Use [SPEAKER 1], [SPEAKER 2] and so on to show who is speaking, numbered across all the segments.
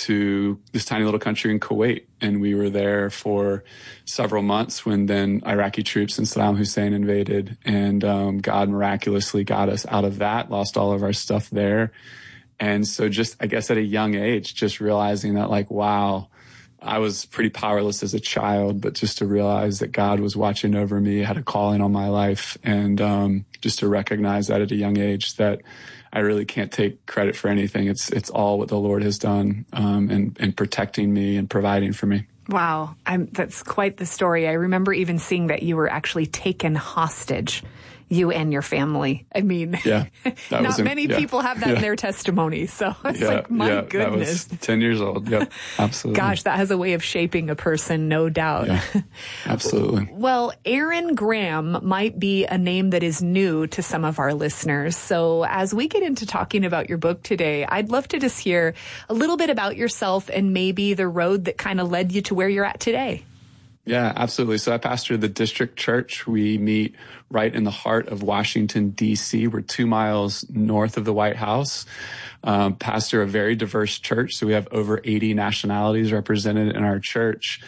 [SPEAKER 1] to this tiny little country in Kuwait. And we were there for several months when then Iraqi troops and Saddam Hussein invaded. And God miraculously got us out of that, lost all of our stuff there. And so just, I guess at a young age, just realizing that like, wow, I was pretty powerless as a child, but just to realize that God was watching over me, had a calling on my life, and just to recognize that at a young age that I really can't take credit for anything. It's all what the Lord has done in protecting me and providing for me.
[SPEAKER 2] Wow. That's quite the story. I remember even seeing that you were actually taken hostage, you and your family. I mean, not many people have that in their testimony. So it's like, my goodness.
[SPEAKER 1] That was 10 years old. Yep, absolutely.
[SPEAKER 2] Gosh, that has a way of shaping a person, no doubt.
[SPEAKER 1] Yeah, absolutely.
[SPEAKER 2] Well, Aaron Graham might be a name that is new to some of our listeners. So as we get into talking about your book today, I'd love to just hear a little bit about yourself and maybe the road that kind of led you to where you're at today.
[SPEAKER 1] Yeah, absolutely. So I pastor the District Church. We meet right in the heart of Washington, D.C. We're 2 miles north of the White House. Pastor a very diverse church. So we have over 80 nationalities represented in our church.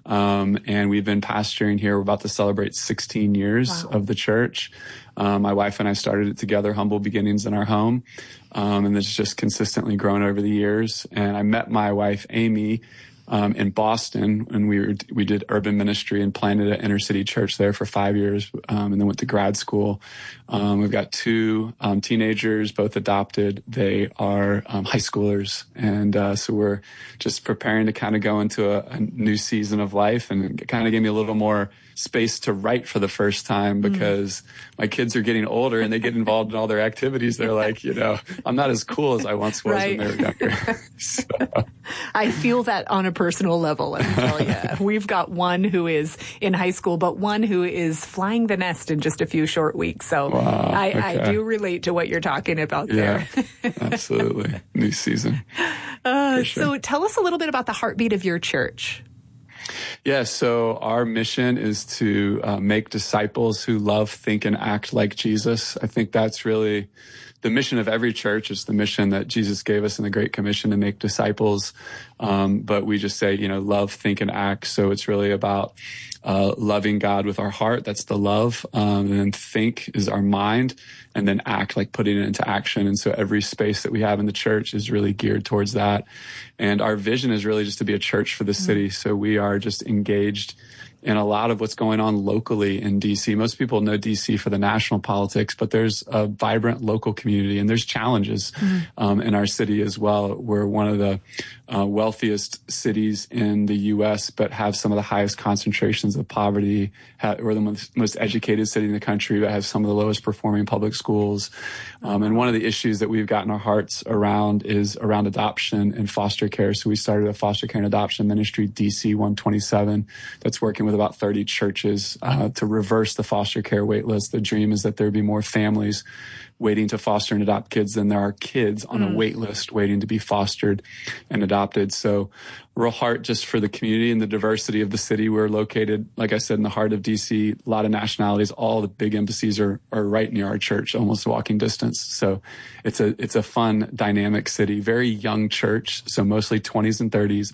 [SPEAKER 1] And we've been pastoring here. We're about to celebrate 16 years of the church. My wife and I started it together, humble beginnings in our home. And it's just consistently grown over the years. And I met my wife, Amy, in Boston, and we did urban ministry and planted an inner city church there for 5 years, and then went to grad school. We've got 2 teenagers, both adopted. They are high schoolers, and so we're just preparing to kind of go into a new season of life, and it kind of gave me a little more space to write for the first time because my kids are getting older and they get involved in all their activities. They're like, I'm not as cool as I once was when they were younger. So.
[SPEAKER 2] I feel that on a personal level, let me tell you. We've got one who is in high school, but one who is flying the nest in just a few short weeks. So I do relate to what you're talking about there.
[SPEAKER 1] Absolutely. New season.
[SPEAKER 2] Sure. So tell us a little bit about the heartbeat of your church.
[SPEAKER 1] Yeah, so our mission is to make disciples who love, think, and act like Jesus. I think that's really the mission of every church. Is the mission that Jesus gave us in the Great Commission to make disciples. But we just say, love, think, and act. So it's really about loving God with our heart. That's the love. And then think is our mind. And then act, like putting it into action. And so every space that we have in the church is really geared towards that. And our vision is really just to be a church for the city. So we are just engaged in a lot of what's going on locally in D.C. Most people know D.C. for the national politics, but there's a vibrant local community, and there's challenges in our city as well. We're one of the wealthiest cities in the U.S., but have some of the highest concentrations of poverty. We're the most educated city in the country, but have some of the lowest performing public schools. And one of the issues that we've gotten our hearts around is around adoption and foster care. So we started a foster care and adoption ministry, DC 127, that's working with about 30 churches to reverse the foster care wait list. The dream is that there be more families waiting to foster and adopt kids than there are kids on a wait list waiting to be fostered and adopted. So real heart just for the community and the diversity of the city. We're located, like I said, in the heart of DC, a lot of nationalities. All the big embassies are right near our church, almost walking distance. So it's a fun, dynamic city, very young church. So mostly 20s and 30s,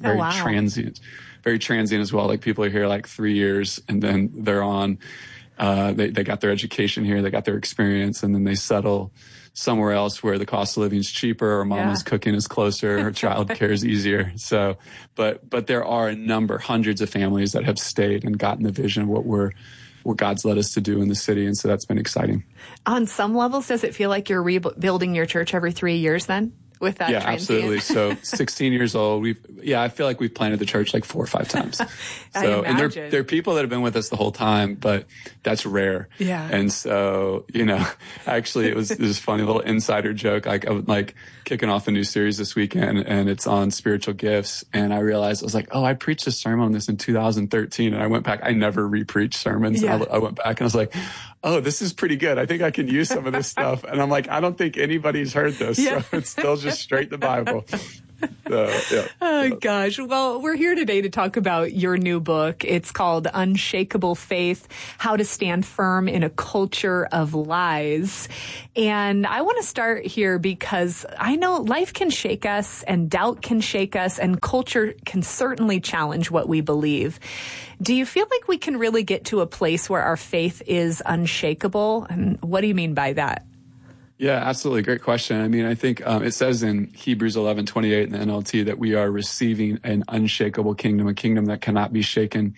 [SPEAKER 1] very transient as well. Like people are here like 3 years and then they're on. They got their education here, they got their experience, and then they settle somewhere else where the cost of living is cheaper, or mama's cooking is closer, or child care is easier. So, but there are a number, hundreds of families that have stayed and gotten the vision of what God's led us to do in the city. And so that's been exciting.
[SPEAKER 2] On some levels, does it feel like you're rebuilding your church every 3 years then? With that transient?
[SPEAKER 1] Absolutely. So 16 years old, I feel like we've planted the church like 4 or 5 times. So, and there are people that have been with us the whole time, but that's rare.
[SPEAKER 2] Yeah.
[SPEAKER 1] And so, actually it was this funny little insider joke. Like I was like kicking off a new series this weekend and it's on spiritual gifts. And I realized I was like, I preached a sermon on this in 2013. And I went back, I never re-preach sermons. Yeah. I went back and I was like, this is pretty good. I think I can use some of this stuff. And I'm like, I don't think anybody's heard this. Yeah. So it's still just straight the Bible.
[SPEAKER 2] Oh, gosh. Well, we're here today to talk about your new book. It's called Unshakable Faith, How to Stand Firm in a Culture of Lies. And I want to start here because I know life can shake us and doubt can shake us and culture can certainly challenge what we believe. Do you feel like we can really get to a place where our faith is unshakable? And what do you mean by that?
[SPEAKER 1] Yeah, absolutely. Great question. I mean, I think it says in Hebrews 11:28 in the NLT that we are receiving an unshakable kingdom, a kingdom that cannot be shaken.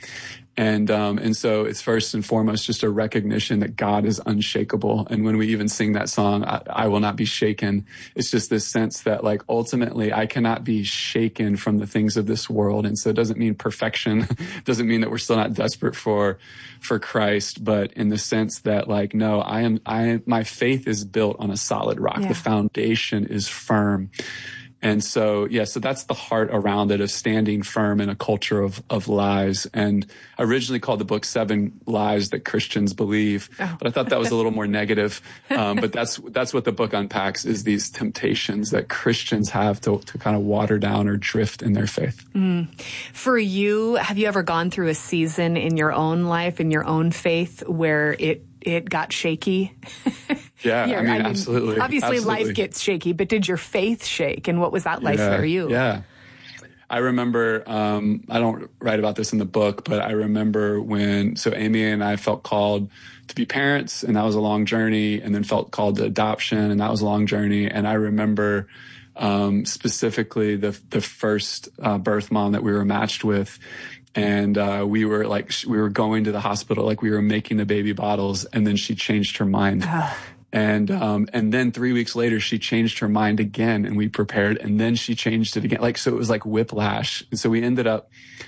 [SPEAKER 1] And so it's first and foremost just a recognition that God is unshakable. And when we even sing that song, I will not be shaken, it's just this sense that like ultimately I cannot be shaken from the things of this world. And so it doesn't mean perfection, doesn't mean that we're still not desperate for Christ, but in the sense that like, no, my faith is built on a solid rock. Yeah. The foundation is firm. And so, so that's the heart around it, of standing firm in a culture of lies. And I originally called the book 7 Lies That Christians Believe, but I thought that was a little more negative. But that's what the book unpacks, is these temptations that Christians have to kind of water down or drift in their faith.
[SPEAKER 2] For you, have you ever gone through a season in your own life, in your own faith, where it got shaky?
[SPEAKER 1] Yeah, I mean, absolutely.
[SPEAKER 2] Obviously, life gets shaky, but did your faith shake? And what was that like for you?
[SPEAKER 1] Yeah. I remember, I don't write about this in the book, but I remember so Amy and I felt called to be parents, and that was a long journey, and then felt called to adoption, and that was a long journey. And I remember specifically the first birth mom that we were matched with. And we were going to the hospital, like we were making the baby bottles, and then she changed her mind. And then 3 weeks later, she changed her mind again, and we prepared, and then she changed it again. So it was like whiplash. And so we ended up,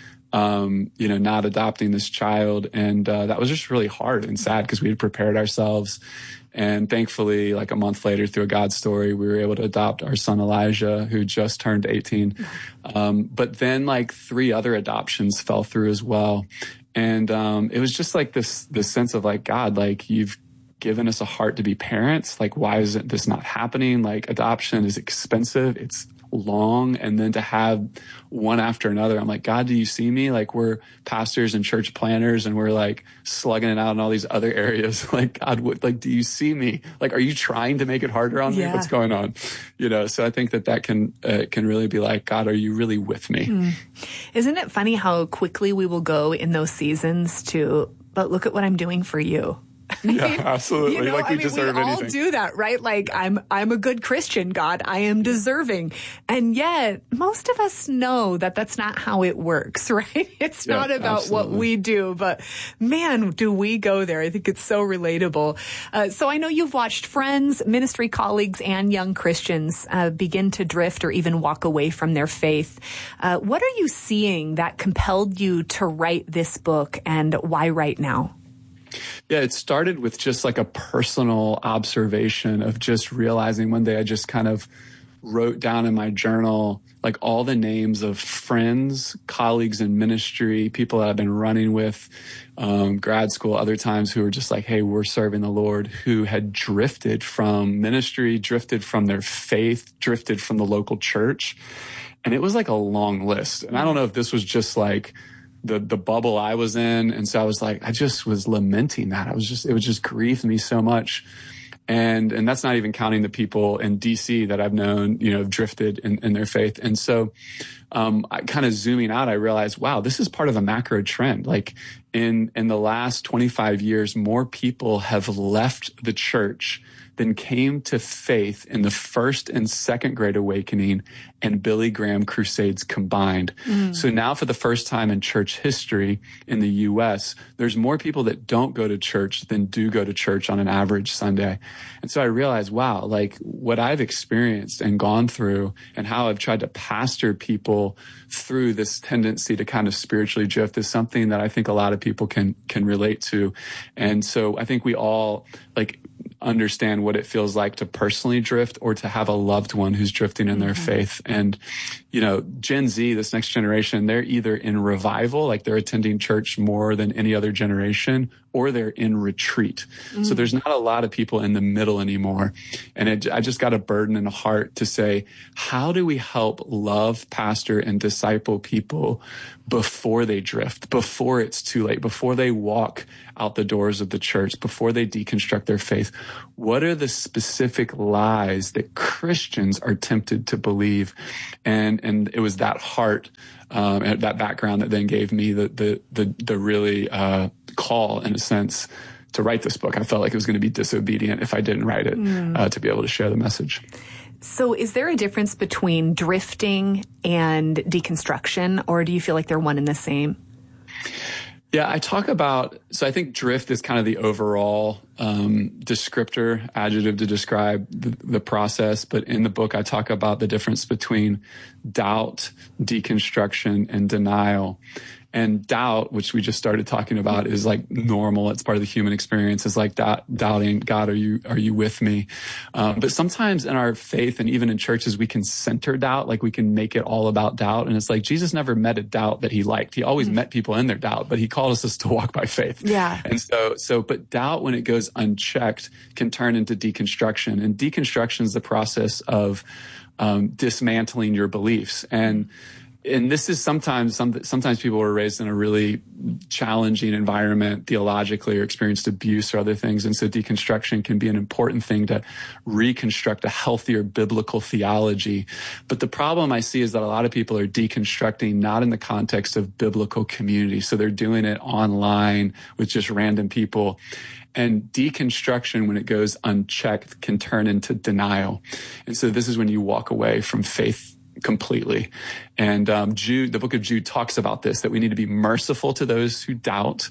[SPEAKER 1] not adopting this child. And that was just really hard and sad because we had prepared ourselves. And thankfully, like a month later, through a God story, we were able to adopt our son Elijah, who just turned 18. But then like 3 other adoptions fell through as well. And it was just like this sense of like, God, like you've given us a heart to be parents. Like, why is this not happening? Like, adoption is expensive. It's long. And then to have one after another, I'm like, God, do you see me? Like, we're pastors and church planners, and we're like slugging it out in all these other areas. Like, God, do you see me? Like, are you trying to make it harder on me? What's going on? So I think that can really be like, God, are you really with me?
[SPEAKER 2] Isn't it funny how quickly we will go in those seasons but look at what I'm doing for you.
[SPEAKER 1] Yeah, absolutely. We deserve anything.
[SPEAKER 2] We all do that, right? Like, I'm a good Christian, God. I am deserving. And yet, most of us know that that's not how it works, right? It's not about what we do, but man, do we go there. I think it's so relatable. So I know you've watched friends, ministry colleagues, and young Christians begin to drift or even walk away from their faith. What are you seeing that compelled you to write this book, and why right now?
[SPEAKER 1] Yeah, it started with just like a personal observation of just realizing one day I just kind of wrote down in my journal like all the names of friends, colleagues in ministry, people that I've been running with, grad school, other times, who were just like, hey, we're serving the Lord, who had drifted from ministry, drifted from their faith, drifted from the local church. And it was like a long list. And I don't know if this was just like the bubble I was in. And so I was like, I just was lamenting that. It was just grieved me so much. And that's not even counting the people in DC that I've known, have drifted in their faith. And so, I kind of zooming out, I realized, wow, this is part of a macro trend. Like in the last 25 years, more people have left the church than came to faith in the first and second Great Awakening and Billy Graham crusades combined. So now, for the first time in church history in the U.S., there's more people that don't go to church than do go to church on an average Sunday. And so I realized, wow, like what I've experienced and gone through, and how I've tried to pastor people through this tendency to kind of spiritually drift, is something that I think a lot of people can relate to. And so I think we all understand what it feels like to personally drift, or to have a loved one who's drifting in their faith. And, Gen Z, this next generation, they're either in revival, like they're attending church more than any other generation, or they're in retreat. So there's not a lot of people in the middle anymore. And I just got a burden and a heart to say, how do we help love, pastor, and disciple people before they drift, before it's too late, before they walk out the doors of the church, before they deconstruct their faith? What are the specific lies that Christians are tempted to believe? And it was that heart, and that background that then gave me the really call, in a sense, to write this book. I felt like it was going to be disobedient if I didn't write it, to be able to share the message.
[SPEAKER 2] So is there a difference between drifting and deconstruction, or do you feel like they're one and the same?
[SPEAKER 1] Yeah, I talk about, so I think drift is kind of the overall descriptor, adjective to describe the process. But in the book, I talk about the difference between doubt, deconstruction, and denial. And doubt, which we just started talking about, is like normal. It's part of the human experience. It's like doubting, God, are you with me? But sometimes in our faith and even in churches, we can center doubt, like we can make it all about doubt. And it's like Jesus never met a doubt that he liked. He always met people in their doubt, but he called us to walk by faith.
[SPEAKER 2] Yeah.
[SPEAKER 1] And but doubt, when it goes unchecked, can turn into deconstruction. And deconstruction is the process of dismantling your beliefs. And this is sometimes people were raised in a really challenging environment theologically, or experienced abuse or other things. And so deconstruction can be an important thing to reconstruct a healthier biblical theology. But the problem I see is that a lot of people are deconstructing not in the context of biblical community. So they're doing it online with just random people. And deconstruction, when it goes unchecked, can turn into denial. And so this is when you walk away from faith completely. And the book of Jude talks about this, that we need to be merciful to those who doubt.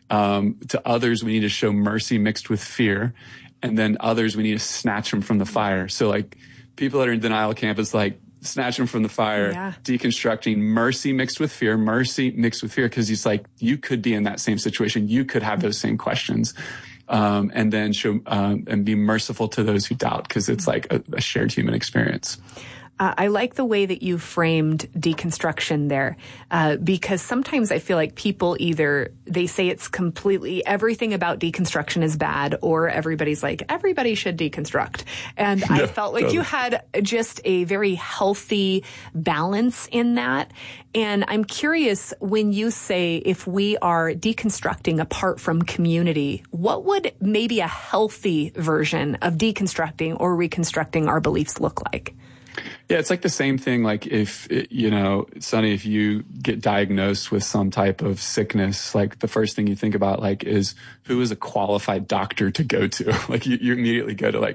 [SPEAKER 1] To others, we need to show mercy mixed with fear. And then others, we need to snatch them from the fire. So like people that are in denial camp, it's like snatch them from the fire, deconstructing mercy mixed with fear, because it's like you could be in that same situation. You could have those same questions. And then show and be merciful to those who doubt, because it's like a shared human experience.
[SPEAKER 2] I like the way that you framed deconstruction there, because sometimes I feel like people they say it's completely, everything about deconstruction is bad, or everybody's like, everybody should deconstruct. And I felt like you had just a very healthy balance in that. And I'm curious, when you say if we are deconstructing apart from community, what would maybe a healthy version of deconstructing or reconstructing our beliefs look like?
[SPEAKER 1] Yeah, it's like the same thing. Like if you get diagnosed with some type of sickness, like the first thing you think about is who is a qualified doctor to go to? Like you immediately go to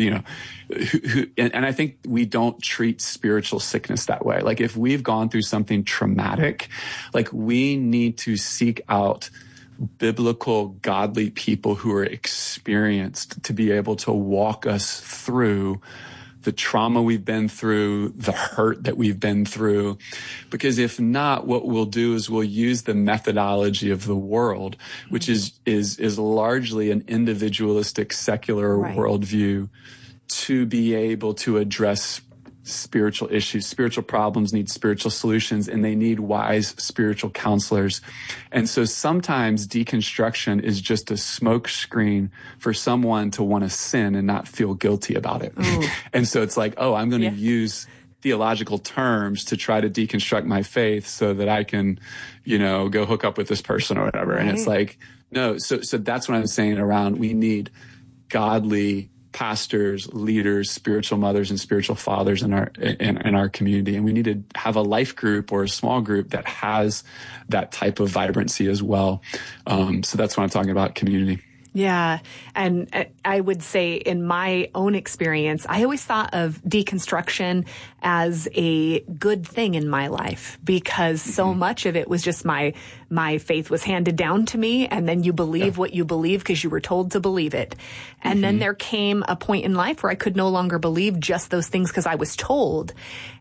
[SPEAKER 1] and I think we don't treat spiritual sickness that way. Like if we've gone through something traumatic, like we need to seek out biblical, godly people who are experienced to be able to walk us through the trauma we've been through, the hurt that we've been through. Because if not, what we'll do is we'll use the methodology of the world, which is largely an individualistic, secular worldview, to be able to address spiritual issues. Spiritual problems need spiritual solutions, and they need wise spiritual counselors. And so sometimes deconstruction is just a smoke screen for someone to want to sin and not feel guilty about it. And so it's like, I'm going to use theological terms to try to deconstruct my faith so that I can, go hook up with this person or whatever. And it's like, no. So that's what I'm saying around, we need godly pastors, leaders, spiritual mothers, and spiritual fathers in our community. And we need to have a life group or a small group that has that type of vibrancy as well. So that's what I'm talking about, community.
[SPEAKER 2] Yeah. And I would say in my own experience, I always thought of deconstruction as a good thing in my life, because so much of it was just my faith was handed down to me, and then you believe what you believe because you were told to believe it. And then there came a point in life where I could no longer believe just those things because I was told.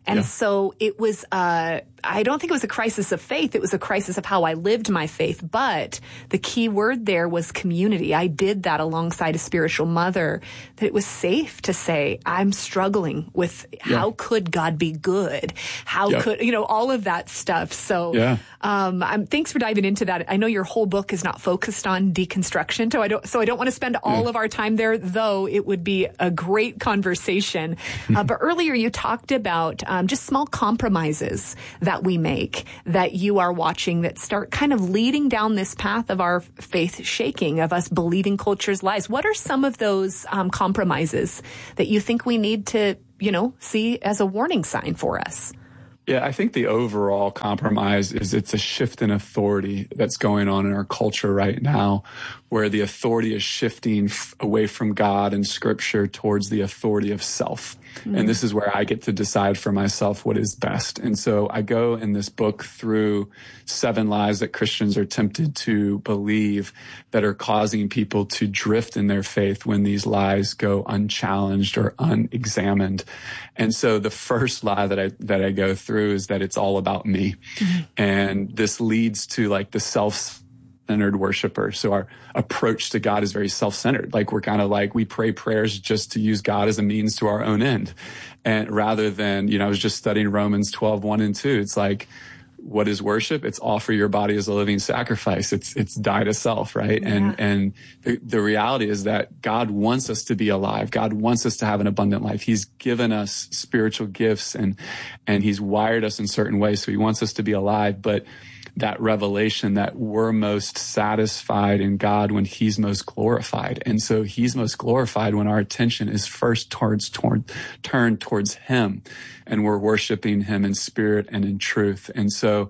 [SPEAKER 2] And so it was, I don't think it was a crisis of faith. It was a crisis of how I lived my faith. But the key word there was community. I did that alongside a spiritual mother, that it was safe to say, I'm struggling with how could God be good? How could, all of that stuff. So, thanks for diving into that. I know your whole book is not focused on deconstruction. So I don't want to spend all of our time there, though it would be a great conversation. But earlier you talked about just small compromises that we make, that you are watching, that start kind of leading down this path of our faith shaking, of us believing culture's lies. What are some of those compromises that you think we need to, see as a warning sign for us?
[SPEAKER 1] Yeah, I think the overall compromise is it's a shift in authority that's going on in our culture right now, where the authority is shifting away from God and Scripture towards the authority of self. Mm-hmm. And this is where I get to decide for myself what is best. And so I go in this book through 7 lies that Christians are tempted to believe that are causing people to drift in their faith when these lies go unchallenged or unexamined. And so the first lie that I go through is that it's all about me. Mm-hmm. And this leads to like the self-centered worshiper. So our approach to God is very self-centered. Like we're kind of like, we pray prayers just to use God as a means to our own end. And rather than, I was just studying Romans 12:1-2. It's like, what is worship? It's offer your body as a living sacrifice. It's die to self, right? Yeah. And the reality is that God wants us to be alive. God wants us to have an abundant life. He's given us spiritual gifts and he's wired us in certain ways. So he wants us to be alive. But that revelation that we're most satisfied in God when he's most glorified. And so he's most glorified when our attention is first turned towards him, and we're worshiping him in spirit and in truth. And so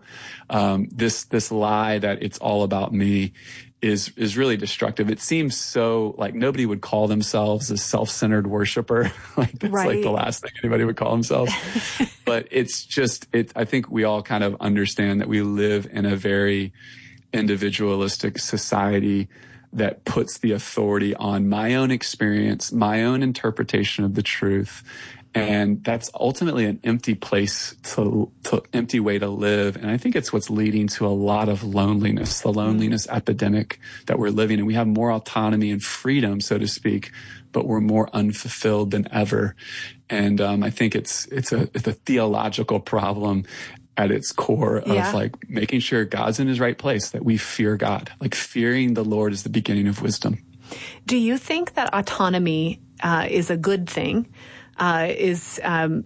[SPEAKER 1] this lie that it's all about me is really destructive. It seems so like nobody would call themselves a self-centered worshiper. Like that's like the last thing anybody would call themselves. But I think we all kind of understand that we live in a very individualistic society that puts the authority on my own experience, my own interpretation of the truth. And that's ultimately an empty place empty way to live. And I think it's what's leading to a lot of loneliness, the loneliness epidemic that we're living in. We have more autonomy and freedom, so to speak, but we're more unfulfilled than ever. And I think it's a theological problem at its core of like making sure God's in his right place, that we fear God. Like fearing the Lord is the beginning of wisdom.
[SPEAKER 2] Do you think that autonomy is a good thing? Is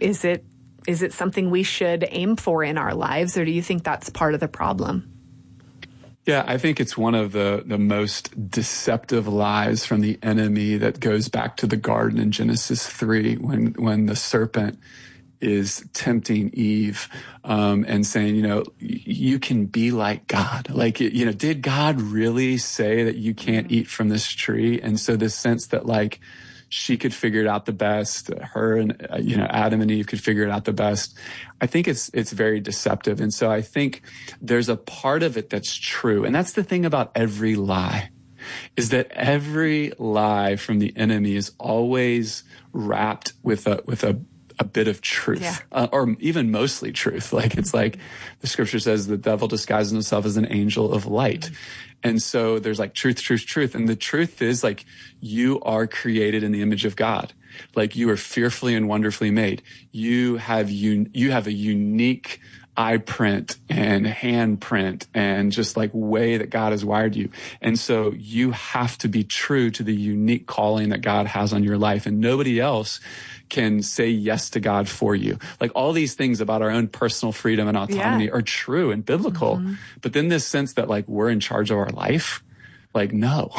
[SPEAKER 2] it something we should aim for in our lives, or do you think that's part of the problem?
[SPEAKER 1] Yeah, I think it's one of the most deceptive lies from the enemy that goes back to the garden in Genesis 3 when the serpent is tempting Eve and saying, you can be like God. Like, did God really say that you can't eat from this tree? And so this sense that like, she could figure it out the best. Her and, Adam and Eve could figure it out the best. I think it's very deceptive. And so I think there's a part of it that's true. And that's the thing about every lie, is that every lie from the enemy is always wrapped with a bit of truth, or even mostly truth. Like it's like the scripture says the devil disguises himself as an angel of light. Mm-hmm. And so there's like truth. And the truth is like you are created in the image of God. Like you are fearfully and wonderfully made. You have a unique eye print and handprint and just like way that God has wired you. And so you have to be true to the unique calling that God has on your life, and nobody else can say yes to God for you. Like all these things about our own personal freedom and autonomy are true and biblical. Mm-hmm. But then this sense that like we're in charge of our life, like no.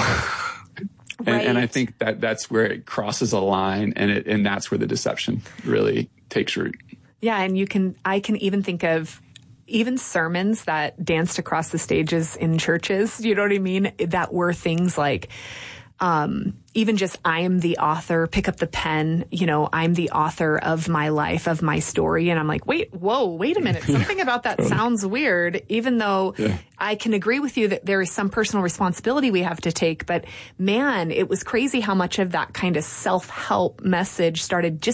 [SPEAKER 1] And I think that's where it crosses a line, and that's where the deception really takes root.
[SPEAKER 2] Yeah, and I can even think of even sermons that danced across the stages in churches, you know what I mean? That were things like, even just, I am the author, pick up the pen, I'm the author of my life, of my story. And I'm like, wait a minute. Something about that sounds weird, even though I can agree with you that there is some personal responsibility we have to take. But man, it was crazy how much of that kind of self-help message started just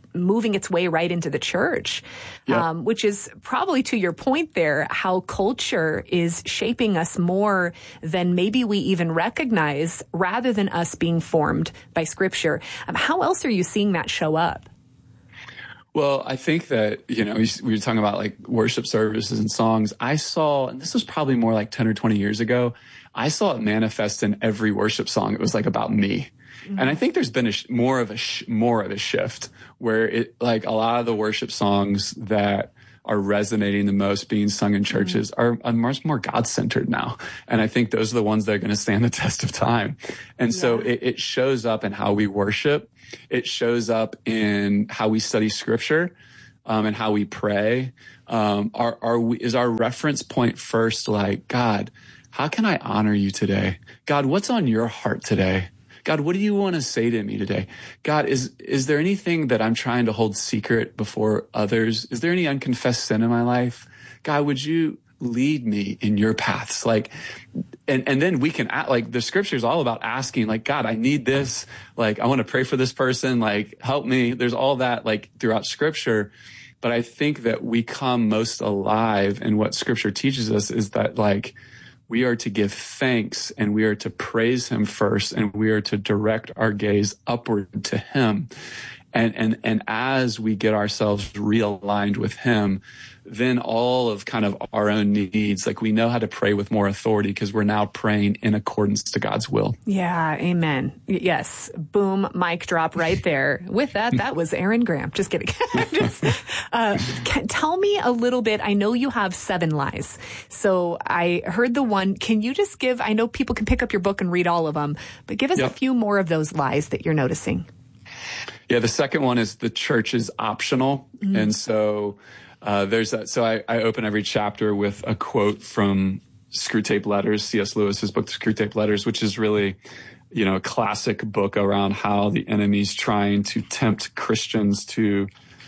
[SPEAKER 2] moving its way right into the church, which is probably to your point there, how culture is shaping us more than maybe we even recognize rather than us being formed by Scripture. How else are you seeing that show up?
[SPEAKER 1] Well, I think that, we were talking about like worship services and songs. I saw, and this was probably more like 10 or 20 years ago, I saw it manifest in every worship song. It was like about me. And I think there's been more of a shift where it, like, a lot of the worship songs that are resonating the most being sung in churches are much more God-centered now. And I think those are the ones that are going to stand the test of time. And so it shows up in how we worship. It shows up in how we study Scripture, and how we pray. Is our reference point first like, God, how can I honor you today? God, what's on your heart today? God, what do you want to say to me today? God, is there anything that I'm trying to hold secret before others? Is there any unconfessed sin in my life? God, would you lead me in your paths? Like, and then we can act like the Scripture is all about asking, like, God, I need this. Like, I want to pray for this person. Like, help me. There's all that like throughout Scripture. But I think that we come most alive in what Scripture teaches us is that, like, we are to give thanks and we are to praise him first, and we are to direct our gaze upward to him. And as we get ourselves realigned with him, then all of kind of our own needs, like, we know how to pray with more authority because we're now praying in accordance to God's will.
[SPEAKER 2] Yeah, amen. Yes. Boom, mic drop right there. With that was Aaron Graham. Just kidding. Tell me a little bit. I know you have 7 lies. So I heard the one. Can you just give, I know people can pick up your book and read all of them, but give us a few more of those lies that you're noticing.
[SPEAKER 1] Yeah, the second one is the church is optional. And so there's that. So I open every chapter with a quote from Screwtape Letters, C.S. Lewis's book, The Screwtape Letters, which is really, a classic book around how the enemy's trying to tempt Christians to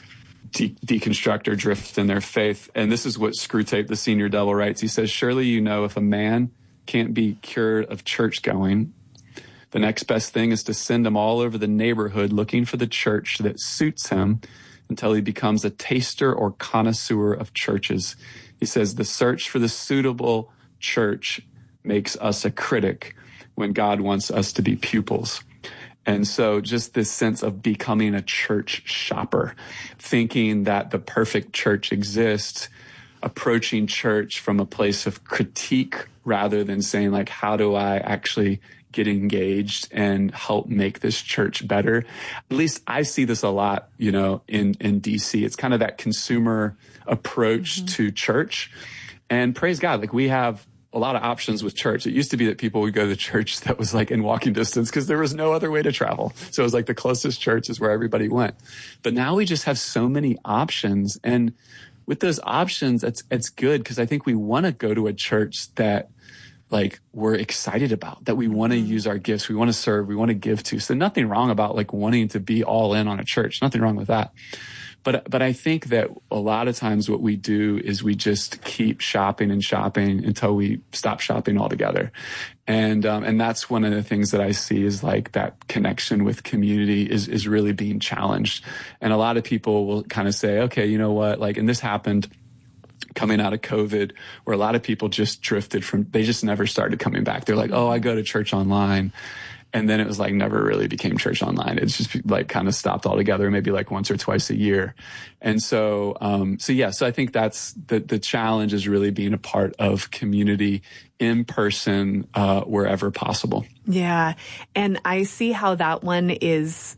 [SPEAKER 1] deconstruct or drift in their faith. And this is what Screwtape, the senior devil, writes. He says, "Surely if a man can't be cured of church going, the next best thing is to send him all over the neighborhood looking for the church that suits him until he becomes a taster or connoisseur of churches." He says, "The search for the suitable church makes us a critic when God wants us to be pupils." And so just this sense of becoming a church shopper, thinking that the perfect church exists, approaching church from a place of critique rather than saying, like, how do I actually get engaged and help make this church better? At least I see this a lot, in DC. It's kind of that consumer approach to church. And praise God, like, we have a lot of options with church. It used to be that people would go to the church that was like in walking distance because there was no other way to travel. So it was like the closest church is where everybody went. But now we just have so many options. And with those options, it's good because I think we want to go to a church that, like, we're excited about, that we want to use our gifts, we want to serve, we want to give to. So nothing wrong about, like, wanting to be all in on a church. Nothing wrong with that. But I think that a lot of times what we do is we just keep shopping and shopping until we stop shopping altogether. And that's one of the things that I see is, like, that connection with community is really being challenged. And a lot of people will kind of say, okay, you know what, like, and this happened coming out of COVID, where a lot of people just drifted they just never started coming back. They're like, oh, I go to church online. And then it was like never really became church online. It's just like kind of stopped altogether, maybe like once or twice a year. And so I think that's the challenge is really being a part of community in person, wherever possible.
[SPEAKER 2] Yeah. And I see how that one is,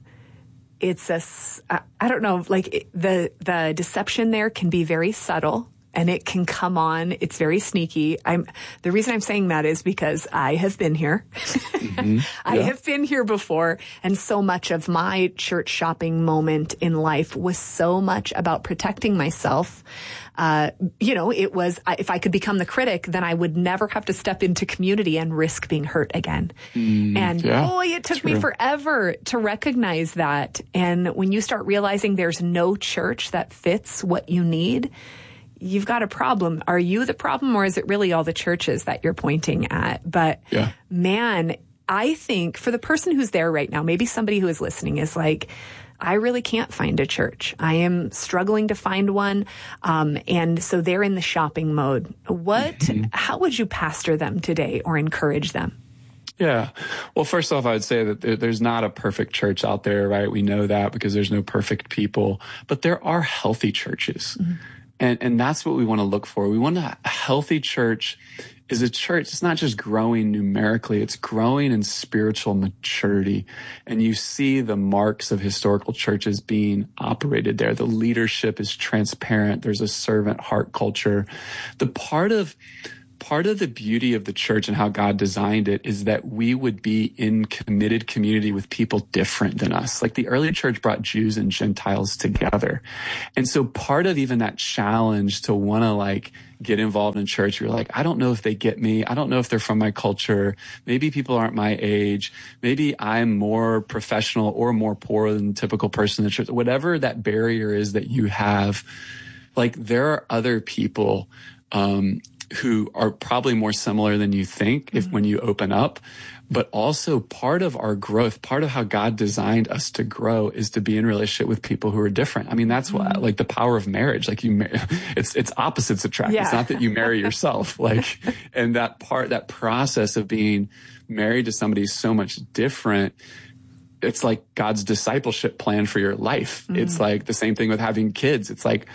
[SPEAKER 2] I don't know, like the deception there can be very subtle. And it can come on. It's very sneaky. The reason I'm saying that is because I have been here. I have been here before. And so much of my church shopping moment in life was so much about protecting myself. It was, if I could become the critic, then I would never have to step into community and risk being hurt again. It took me forever to recognize that. And when you start realizing there's no church that fits what you need, you've got a problem. Are you the problem, or is it really all the churches that you're pointing at? But man, I think for the person who's there right now, maybe somebody who is listening is like, I really can't find a church. I am struggling to find one. And so they're in the shopping mode. How would you pastor them today or encourage them?
[SPEAKER 1] Yeah. Well, first off, I would say that there's not a perfect church out there, right? We know that because there's no perfect people, but there are healthy churches. Mm-hmm. And that's what we want to look for. We want a healthy church is a church. It's not just growing numerically, it's growing in spiritual maturity. And you see the marks of historical churches being operated there. The leadership is transparent. There's a servant heart culture. The part of the beauty of the church and how God designed it is that we would be in committed community with people different than us. Like the early church brought Jews and Gentiles together. And so part of even that challenge to want to get involved in church, you're like, I don't know if they get me. I don't know if they're from my culture. Maybe people aren't my age. Maybe I'm more professional or more poor than the typical person in the church. Whatever that barrier is that you have, there are other people, who are probably more similar than you think when you open up. But also part of our growth, part of how God designed us to grow is to be in relationship with people who are different. I mean, that's what, the power of marriage, it's opposites attract. Yeah. It's not that you marry yourself, and that process of being married to somebody is so much different. It's like God's discipleship plan for your life. Mm-hmm. It's like the same thing with having kids. It's like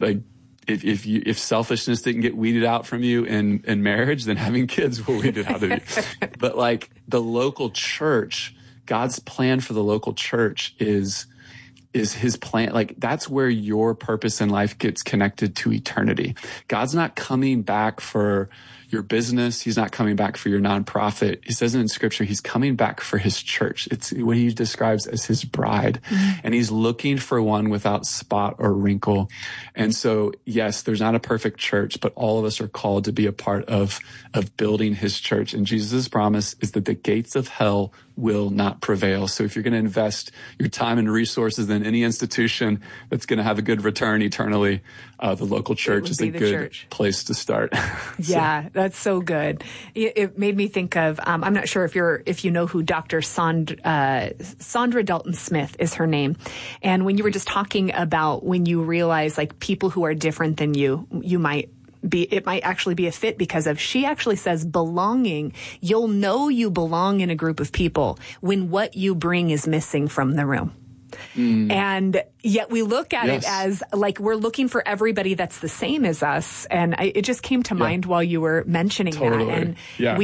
[SPEAKER 1] if selfishness didn't get weeded out from you in marriage, then having kids will weed it out of you. But the local church, God's plan for the local church is his plan. That's where your purpose in life gets connected to eternity. God's not coming back for your business. He's not coming back for your nonprofit. He says in scripture, he's coming back for his church. It's what he describes as his bride. Mm-hmm. And he's looking for one without spot or wrinkle. And so, yes, there's not a perfect church, but all of us are called to be a part of building his church. And Jesus' promise is that the gates of hell will not prevail. So if you're going to invest your time and resources in any institution that's going to have a good return eternally, the local church is a good place to start.
[SPEAKER 2] Yeah, that's so good. It made me think of, I'm not sure if you know who Dr. Sandra Dalton Smith is her name. And when you were just talking about when you realize people who are different than you might actually be a fit because of, she actually says belonging. You'll know you belong in a group of people when what you bring is missing from the room. Mm. And yet we look at it as we're looking for everybody that's the same as us. And it just came to mind while you were mentioning that. And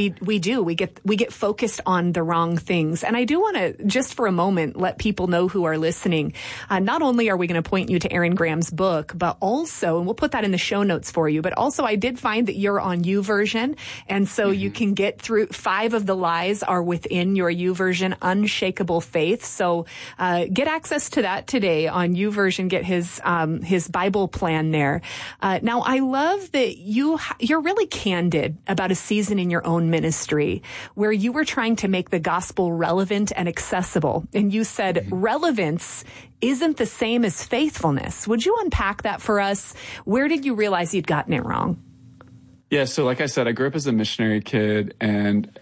[SPEAKER 2] we get focused on the wrong things. And I do want to just for a moment let people know who are listening. Not only are we going to point you to Aaron Graham's book, but also, and we'll put that in the show notes for you, but also I did find that you're on YouVersion. And so you can get through 5 of the lies are within your YouVersion Unshakable Faith. So get access to that today on YouVersion. Get his Bible plan there. Now, I love that you're really candid about a season in your own ministry where you were trying to make the gospel relevant and accessible. And you said relevance isn't the same as faithfulness. Would you unpack that for us? Where did you realize you'd gotten it wrong?
[SPEAKER 1] Yeah, so like I said, I grew up as a missionary kid, and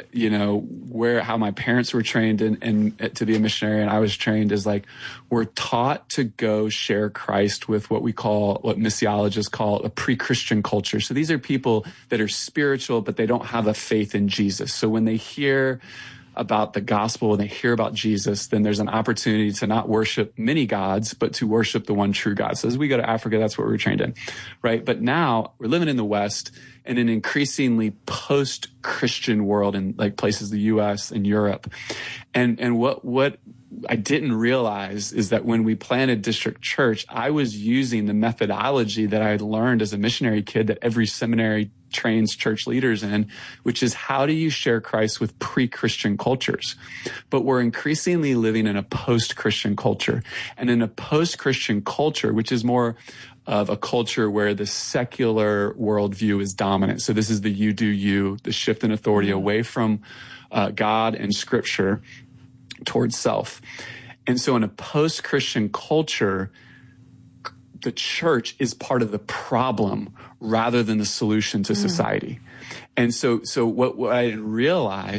[SPEAKER 1] how my parents were trained to be a missionary, and I was trained as we're taught to go share Christ with what missiologists call a pre-Christian culture. So these are people that are spiritual, but they don't have a faith in Jesus. So when they hear about the gospel, when they hear about Jesus, then there's an opportunity to not worship many gods, but to worship the one true God. So as we go to Africa, that's what we're trained in, right? But now we're living in the West in an increasingly post-Christian world in places, the U.S. and Europe. And what I didn't realize is that when we planted District Church, I was using the methodology that I had learned as a missionary kid that every seminary trains church leaders in, which is how do you share Christ with pre-Christian cultures? But we're increasingly living in a post-Christian culture. And in a post-Christian culture, which is more of a culture where the secular worldview is dominant. So this is the you do you, the shift in authority away from God and Scripture towards self. And so in a post-Christian culture, the church is part of the problem rather than the solution to society. And so what I didn't realize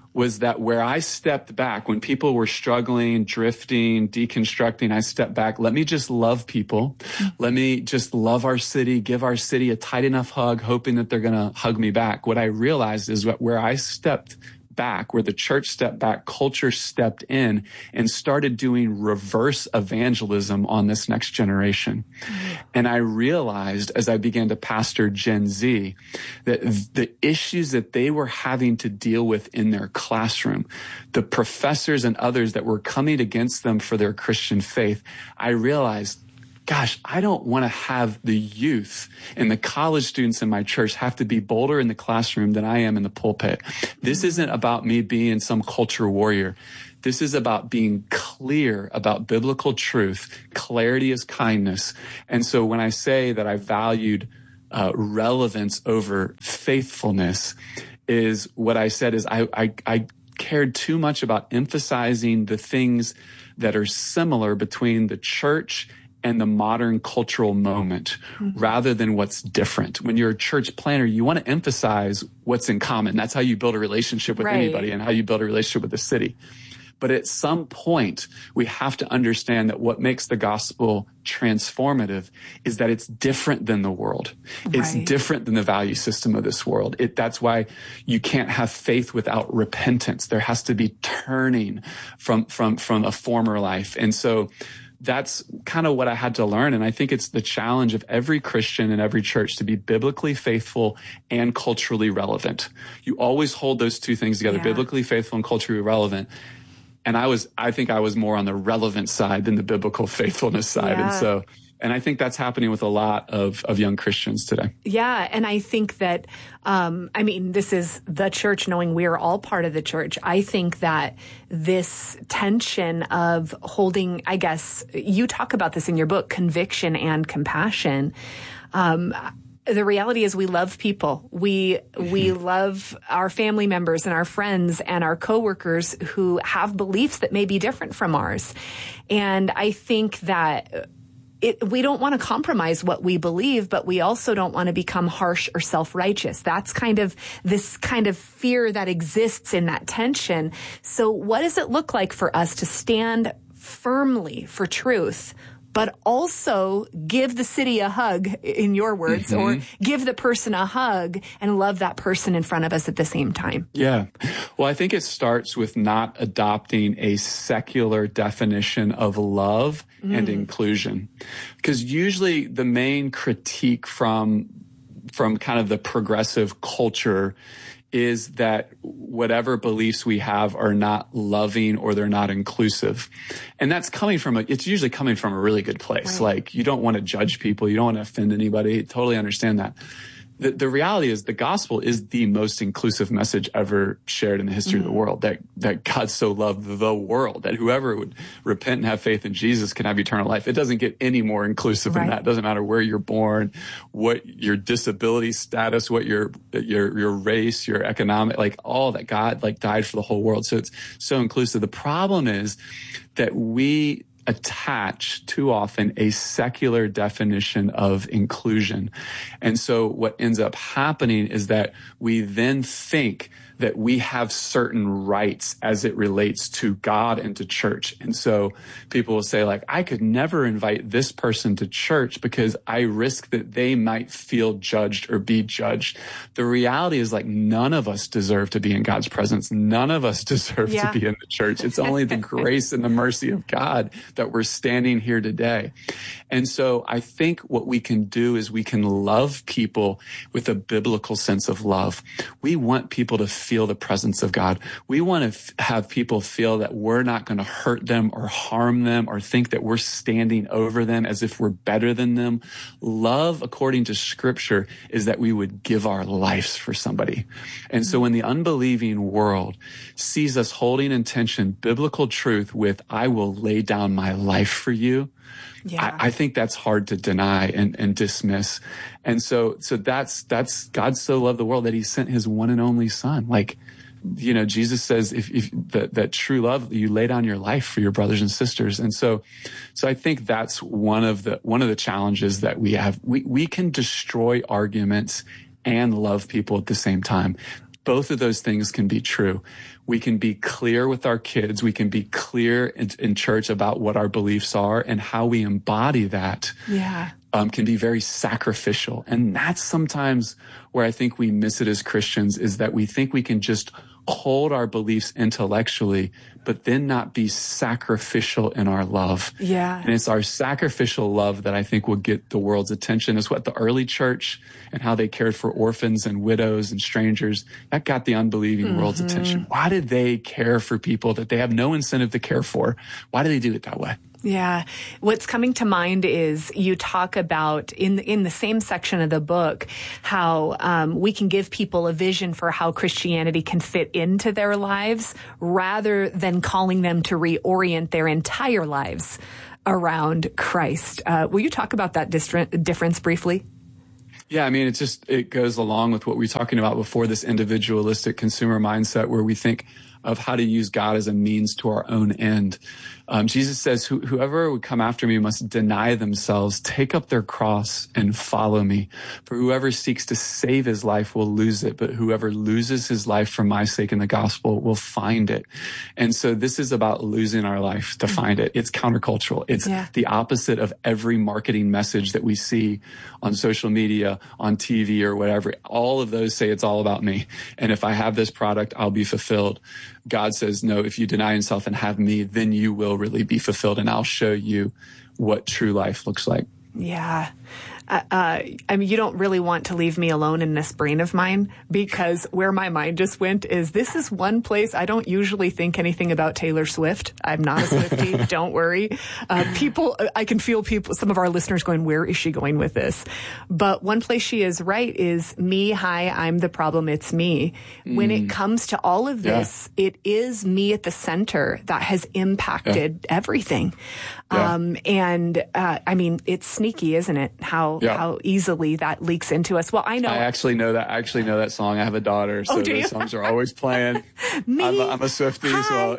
[SPEAKER 1] was that where I stepped back, when people were struggling, drifting, deconstructing, I stepped back. Let me just love people. Let me just love our city, give our city a tight enough hug, hoping that they're going to hug me back. What I realized is where I stepped back, where the church stepped back, culture stepped in and started doing reverse evangelism on this next generation. And I realized as I began to pastor Gen Z that the issues that they were having to deal with in their classroom, the professors and others that were coming against them for their Christian faith, I realized, gosh, I don't want to have the youth and the college students in my church have to be bolder in the classroom than I am in the pulpit. This isn't about me being some culture warrior. This is about being clear about biblical truth. Clarity is kindness. And so when I say that I valued relevance over faithfulness, is what I said is I cared too much about emphasizing the things that are similar between the church and the modern cultural moment rather than what's different. When you're a church planner, you want to emphasize what's in common. That's how you build a relationship with anybody and how you build a relationship with the city. But at some point, we have to understand that what makes the gospel transformative is that it's different than the world. It's different than the value system of this world. That's why you can't have faith without repentance. There has to be turning from a former life. And so that's kind of what I had to learn. And I think it's the challenge of every Christian and every church to be biblically faithful and culturally relevant. You always hold those two things together, biblically faithful and culturally relevant. And I think I was more on the relevant side than the biblical faithfulness side. And I think that's happening with a lot of young Christians today.
[SPEAKER 2] Yeah. And I think that, this is the church, knowing we are all part of the church. I think that this tension of holding, I guess, you talk about this in your book, conviction and compassion. The reality is we love people. We love our family members and our friends and our coworkers who have beliefs that may be different from ours. And I think that we don't want to compromise what we believe, but we also don't want to become harsh or self-righteous. That's kind of this kind of fear that exists in that tension. So what does it look like for us to stand firmly for truth, but also give the city a hug, in your words, or give the person a hug and love that person in front of us at the same time?
[SPEAKER 1] Yeah. Well, I think it starts with not adopting a secular definition of love and inclusion. Because usually the main critique from kind of the progressive culture is that whatever beliefs we have are not loving or they're not inclusive. And that's it's usually coming from a really good place. Like, you don't want to judge people. You don't want to offend anybody. Totally understand that. The reality is the gospel is the most inclusive message ever shared in the history of the world, that God so loved the world, that whoever would repent and have faith in Jesus can have eternal life. It doesn't get any more inclusive than that. It doesn't matter where you're born, what your disability status, what your race, your economic, like all that. God died for the whole world. So it's so inclusive. The problem is that we attach too often a secular definition of inclusion. And so what ends up happening is that we then think that we have certain rights as it relates to God and to church. And so people will say, like, I could never invite this person to church because I risk that they might feel judged or be judged. The reality is, like, none of us deserve to be in God's presence. None of us deserve to be in the church. It's only the grace and the mercy of God that we're standing here today. And so I think what we can do is we can love people with a biblical sense of love. We want people to feel the presence of God. We want to have people feel that we're not going to hurt them or harm them or think that we're standing over them as if we're better than them. Love, according to Scripture, is that we would give our lives for somebody. And so when the unbelieving world sees us holding in tension biblical truth with, I will lay down my life for you, I think that's hard to deny and dismiss. And so that's God so loved the world that he sent his one and only son. Like, Jesus says, if that true love, you lay down your life for your brothers and sisters. And so I think that's one of the challenges that we have. We can destroy arguments and love people at the same time. both of those things can be true. We can be clear with our kids. We can be clear in church about what our beliefs are, and how we embody that can be very sacrificial. And that's sometimes where I think we miss it as Christians, is that we think we can just hold our beliefs intellectually, but then not be sacrificial in our love.
[SPEAKER 2] Yeah.
[SPEAKER 1] And it's our sacrificial love that I think will get the world's attention. Is what the early church and how they cared for orphans and widows and strangers, that got the unbelieving world's attention. Why did they care for people that they have no incentive to care for? Why do they do it that way?
[SPEAKER 2] Yeah. What's coming to mind is you talk about in the same section of the book how we can give people a vision for how Christianity can fit into their lives rather than calling them to reorient their entire lives around Christ. Will you talk about that difference briefly?
[SPEAKER 1] Yeah, I mean, it goes along with what we were talking about before, this individualistic consumer mindset where we think of how to use God as a means to our own end. Jesus says, whoever would come after me must deny themselves, take up their cross, and follow me. For whoever seeks to save his life will lose it, but whoever loses his life for my sake in the gospel will find it. And so this is about losing our life to find it. It's countercultural. It's the opposite of every marketing message that we see on social media, on TV, or whatever. All of those say it's all about me. And if I have this product, I'll be fulfilled. God says, no, if you deny yourself and have me, then you will really be fulfilled, and I'll show you what true life looks like.
[SPEAKER 2] Yeah. I mean, you don't really want to leave me alone in this brain of mine, because where my mind just went is this is one place I don't usually think anything about Taylor Swift. I'm not a Swiftie. Don't worry. I can feel some of our listeners going, where is she going with this? But one place she is right is me. Hi, I'm the problem. It's me. When it comes to all of this, it is me at the center that has impacted everything. I mean, it's sneaky, isn't it? How easily that leaks into us. Well, I know.
[SPEAKER 1] I actually know that song. I have a daughter, so those songs are always playing.
[SPEAKER 2] Me?
[SPEAKER 1] I'm a Swiftie as well.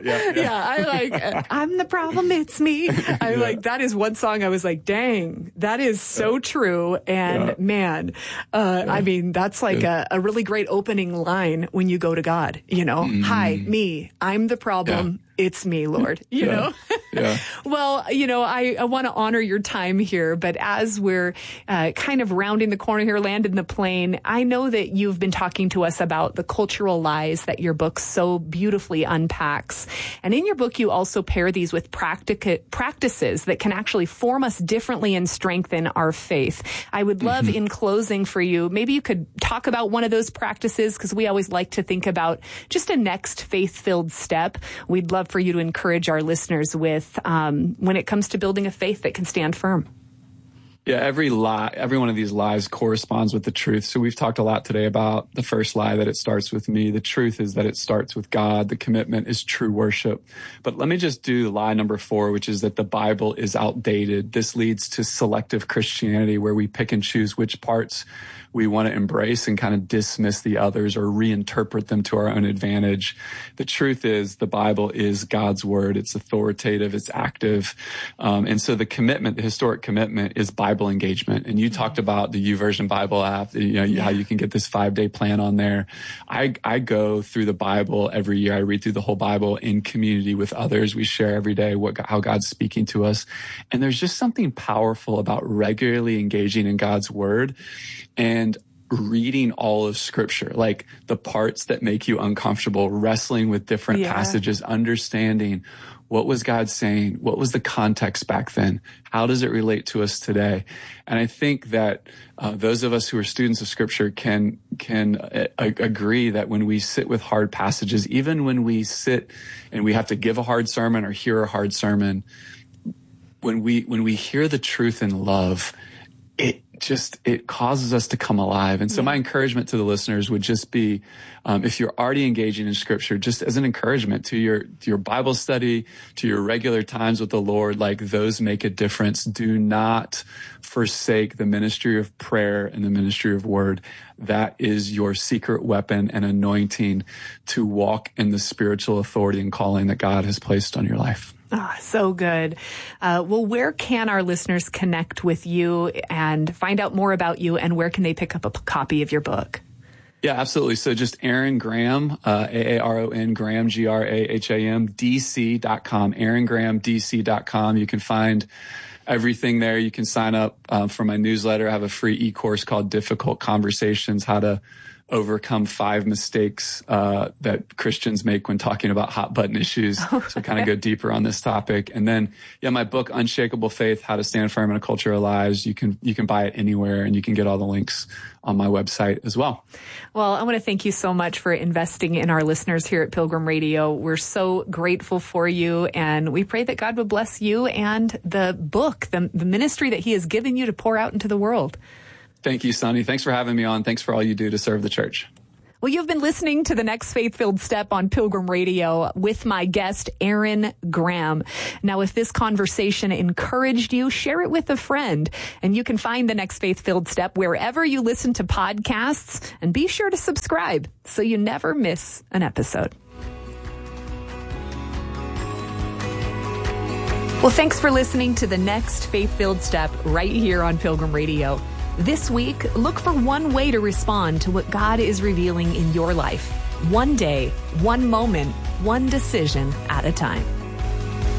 [SPEAKER 1] Yeah.
[SPEAKER 2] I'm the problem. It's me. That is one song I was like, dang, that is so true. And man, I mean, that's like a really great opening line when you go to God, hi, me, I'm the problem. It's me, Lord, you know?
[SPEAKER 1] Yeah.
[SPEAKER 2] Well, I want to honor your time here, but as we're kind of rounding the corner here, landing the plane, I know that you've been talking to us about the cultural lies that your book so beautifully unpacks. And in your book, you also pair these with practices that can actually form us differently and strengthen our faith. I would love in closing for you, maybe you could talk about one of those practices, because we always like to think about just a next faith-filled step. We'd love for you to encourage our listeners with when it comes to building a faith that can stand firm.
[SPEAKER 1] Yeah, every one of these lies corresponds with the truth. So we've talked a lot today about the first lie, that it starts with me. The truth is that it starts with God. The commitment is true worship. But let me just do lie number 4, which is that the Bible is outdated. This leads to selective Christianity, where we pick and choose which parts we want to embrace and kind of dismiss the others or reinterpret them to our own advantage. The truth is the Bible is God's word. It's authoritative. It's active. And so the historic commitment is Bible engagement. And you talked about the YouVersion Bible app, how you can get this 5-day plan on there. I go through the Bible every year. I read through the whole Bible in community with others. We share every day how God's speaking to us. And there's just something powerful about regularly engaging in God's word and reading all of Scripture, like the parts that make you uncomfortable, wrestling with different passages, understanding what was God saying, what was the context back then, how does it relate to us today. And I think that those of us who are students of Scripture can agree that when we sit with hard passages, even when we sit and we have to give a hard sermon or hear a hard sermon, when we hear the truth in love, it causes us to come alive. And so my encouragement to the listeners would just be, if you're already engaging in Scripture, just as an encouragement to your Bible study, to your regular times with the Lord, like those make a difference. Do not forsake the ministry of prayer and the ministry of word. That is your secret weapon and anointing to walk in the spiritual authority and calling that God has placed on your life.
[SPEAKER 2] Ah, so good. Well, where can our listeners connect with you and find out more about you, and where can they pick up a copy of your book?
[SPEAKER 1] Yeah, absolutely. So just Aaron Graham, Aaron Graham, Graham, DC.com, aarongrahamdc.com. You can find everything there. You can sign up for my newsletter. I have a free e-course called Difficult Conversations, how to overcome 5 mistakes that Christians make when talking about hot button issues. So kind of go deeper on this topic. And then, my book, Unshakable Faith, How to Stand Firm in a Culture of Lies. You can buy it anywhere, and you can get all the links on my website as well.
[SPEAKER 2] Well, I want to thank you so much for investing in our listeners here at Pilgrim Radio. We're so grateful for you, and we pray that God would bless you and the book, the ministry that he has given you to pour out into the world.
[SPEAKER 1] Thank you, Sonny. Thanks for having me on. Thanks for all you do to serve the church.
[SPEAKER 2] Well, you've been listening to the Next Faith-Filled Step on Pilgrim Radio with my guest, Aaron Graham. Now, if this conversation encouraged you, share it with a friend. And you can find the Next Faith-Filled Step wherever you listen to podcasts. And be sure to subscribe so you never miss an episode. Well, thanks for listening to the Next Faith-Filled Step right here on Pilgrim Radio. This week, look for one way to respond to what God is revealing in your life. One day, one moment, one decision at a time.